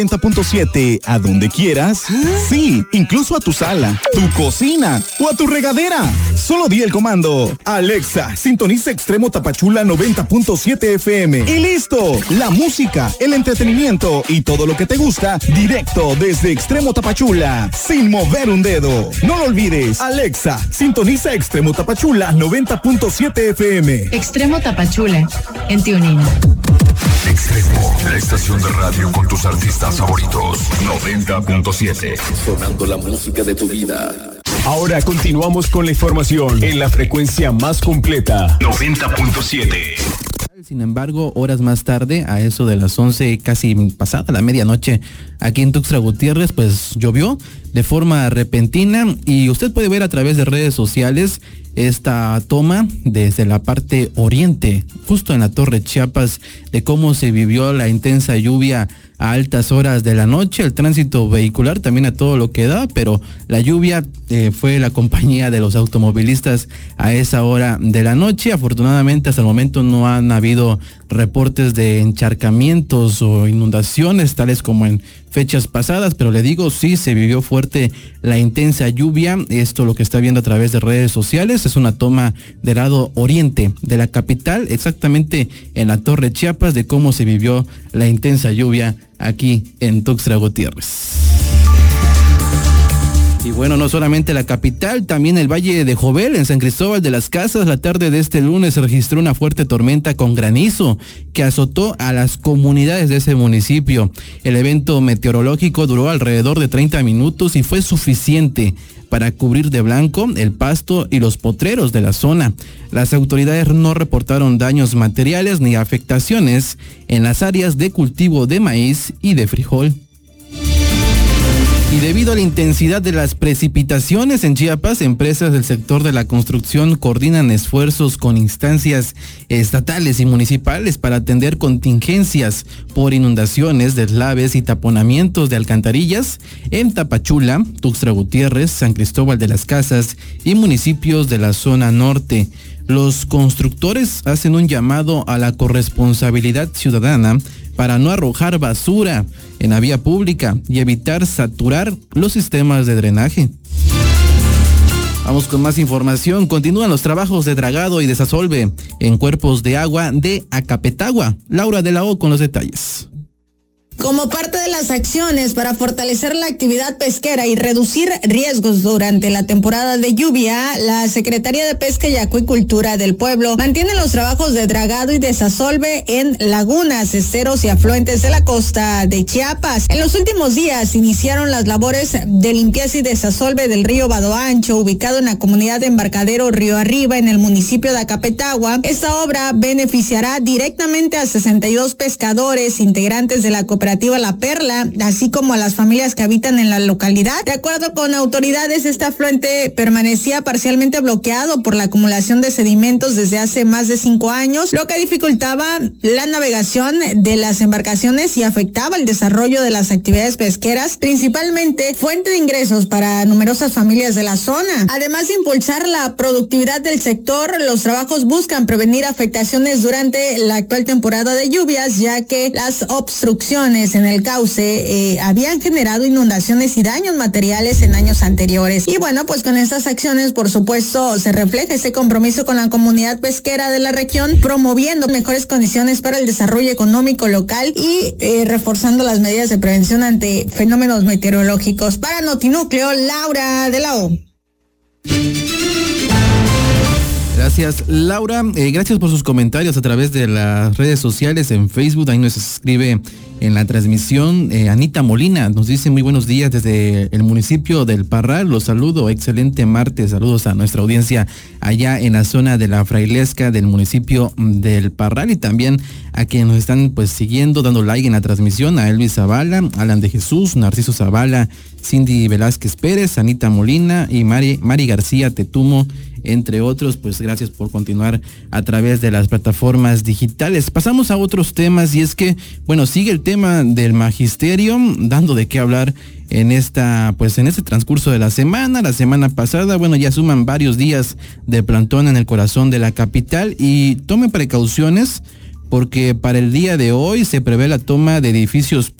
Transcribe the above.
90.7 a donde quieras. Sí, incluso a tu sala, tu cocina o a tu regadera. Solo di el comando: Alexa, sintoniza Extremo Tapachula 90.7 FM. Y listo, la música, el entretenimiento y todo lo que te gusta directo desde Extremo Tapachula, sin mover un dedo. No lo olvides, Alexa, sintoniza Extremo Tapachula 90.7 FM. Extremo Tapachula, en TuneIn. Extremo, la estación de radio con tus artistas favoritos. 90.7. Sonando la música de tu vida. Ahora continuamos con la información en la frecuencia más completa. 90.7. Sin embargo, horas más tarde, a eso de las 11, casi pasada la medianoche, aquí en Tuxtla Gutiérrez, pues llovió de forma repentina y usted puede ver a través de redes sociales esta toma desde la parte oriente, justo en la Torre Chiapas, de cómo se vivió la intensa lluvia a altas horas de la noche, el tránsito vehicular también a todo lo que da, pero la lluvia fue la compañía de los automovilistas a esa hora de la noche. Afortunadamente hasta el momento no han habido reportes de encharcamientos o inundaciones tales como en fechas pasadas, pero le digo, sí se vivió fuerte la intensa lluvia. Esto lo que está viendo a través de redes sociales es una toma del lado oriente de la capital, exactamente en la Torre Chiapas, de cómo se vivió la intensa lluvia aquí en Tuxtla Gutiérrez. Y bueno, no solamente la capital, también el Valle de Jovel, en San Cristóbal de las Casas, la tarde de este lunes se registró una fuerte tormenta con granizo que azotó a las comunidades de ese municipio. El evento meteorológico duró alrededor de 30 minutos y fue suficiente para cubrir de blanco el pasto y los potreros de la zona. Las autoridades no reportaron daños materiales ni afectaciones en las áreas de cultivo de maíz y de frijol. Y debido a la intensidad de las precipitaciones en Chiapas, empresas del sector de la construcción coordinan esfuerzos con instancias estatales y municipales para atender contingencias por inundaciones, deslaves y taponamientos de alcantarillas en Tapachula, Tuxtla Gutiérrez, San Cristóbal de las Casas y municipios de la zona norte. Los constructores hacen un llamado a la corresponsabilidad ciudadana para no arrojar basura en la vía pública y evitar saturar los sistemas de drenaje. Vamos con más información. Continúan los trabajos de dragado y desasolve en cuerpos de agua de Acapetagua. Laura de la O con los detalles. Como parte de las acciones para fortalecer la actividad pesquera y reducir riesgos durante la temporada de lluvia, la Secretaría de Pesca y Acuicultura del pueblo mantiene los trabajos de dragado y desasolve en lagunas, esteros y afluentes de la costa de Chiapas. En los últimos días iniciaron las labores de limpieza y desasolve del río Vado Ancho, ubicado en la comunidad de Embarcadero Río Arriba, en el municipio de Acapetagua. Esta obra beneficiará directamente a 62 pescadores integrantes de la cooperativa La Perla, así como a las familias que habitan en la localidad. De acuerdo con autoridades, este afluente permanecía parcialmente bloqueado por la acumulación de sedimentos desde hace más de 5 años, lo que dificultaba la navegación de las embarcaciones y afectaba el desarrollo de las actividades pesqueras, principalmente fuente de ingresos para numerosas familias de la zona. Además de impulsar la productividad del sector, los trabajos buscan prevenir afectaciones durante la actual temporada de lluvias, ya que las obstrucciones en el cauce habían generado inundaciones y daños materiales en años anteriores. Y bueno, pues con estas acciones, por supuesto, se refleja este compromiso con la comunidad pesquera de la región, promoviendo mejores condiciones para el desarrollo económico local y reforzando las medidas de prevención ante fenómenos meteorológicos. Para Notinúcleo, Laura de la O. Gracias, Laura. Gracias por sus comentarios a través de las redes sociales, en Facebook. Ahí nos escribe en la transmisión Anita Molina. Nos dice: muy buenos días desde el municipio del Parral. Los saludo. Excelente martes. Saludos a nuestra audiencia allá en la zona de la Frailesca del municipio del Parral, y también a quienes nos están pues siguiendo, dando like en la transmisión: a Elvis Zavala, Alan de Jesús, Narciso Zavala, Cindy Velázquez Pérez, Anita Molina y Mari García Tetumo, entre otros. Pues gracias por continuar a través de las plataformas digitales. Pasamos a otros temas, y es que, bueno, sigue el tema del magisterio dando de qué hablar en este transcurso de la semana. La semana pasada, bueno, ya suman varios días de plantón en el corazón de la capital, y tomen precauciones porque para el día de hoy se prevé la toma de edificios